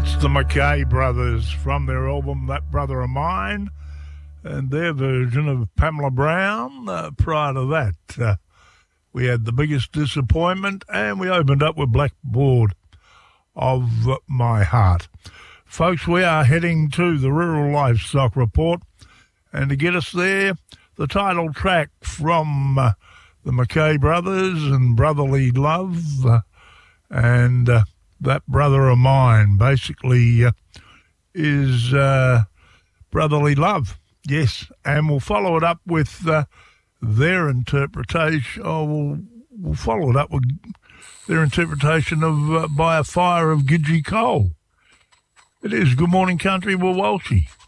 That's the McKay Brothers from their album That Brother of Mine, and their version of Pamela Brown. Prior to that, we had The Biggest Disappointment, and we opened up with Blackboard of My Heart. Folks, we are heading to the Rural Livestock Report, and to get us there, the title track from the McKay Brothers and Brotherly Love, and That Brother of Mine basically is brotherly love. Yes, and we'll follow it up with their interpretation. We'll follow it up with their interpretation of By a Fire of Gidgee Cole. It is Good Morning Country with Walshy.